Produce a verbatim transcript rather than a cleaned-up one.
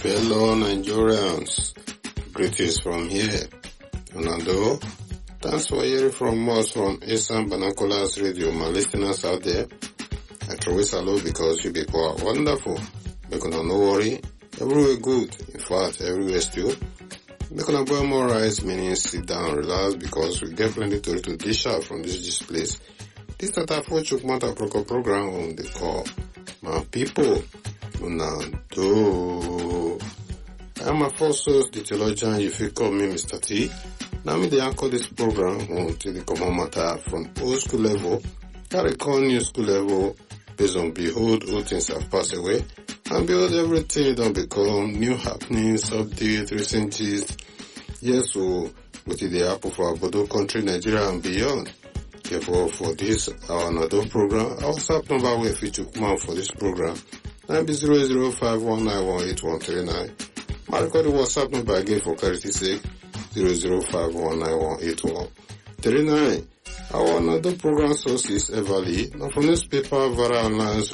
Fellow Nigerians, greetings from here. Unado, thanks for hearing from us from Esan Banakolas Radio, my listeners out there. I throw a salute because you people are wonderful. Make una no worry, everywhere good. In fact, everywhere still. Make una boil more rice, meaning sit down, relax, because we get plenty to, to dish out from this, this place. This is a four Chukmata Proko program on the call. My people, Unado. I'm a first source, the theologian, if you call me Mister T. Now me they anchor this program until the common matter from old school level, carry on new school level, based on behold, all things have passed away, and behold, everything don't become new happenings, updates, recent gist. Yes, so with the apple for our Bodo country, Nigeria and beyond. Therefore, for this, our another program, our WhatsApp number will feature come out for this program, nine zero zero five one nine one eight one three nine. I record the WhatsApp number again for clarity's sake, zero zero five one nine one eight one three nine. Our another program source is Everly, now from newspaper, Vara Alliance